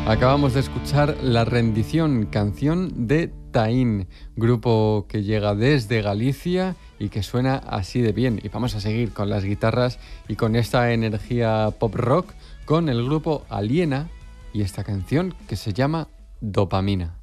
Acabamos de escuchar La Rendición, canción de Taín, grupo que llega desde Galicia y que suena así de bien. Y vamos a seguir con las guitarras y con esta energía pop rock con el grupo Aliena y esta canción que se llama Dopamina.